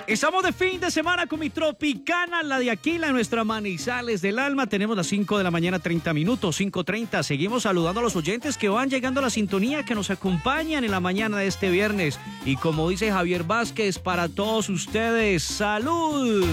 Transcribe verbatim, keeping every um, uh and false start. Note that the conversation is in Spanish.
Estamos de fin de semana con mi Tropicana, la de aquí, la de nuestra Manizales del Alma. Tenemos las cinco de la mañana, treinta minutos, cinco treinta. Seguimos saludando a los oyentes que van llegando a la sintonía, que nos acompañan en la mañana de este viernes. Y como dice Javier Vázquez, para todos ustedes, ¡salud!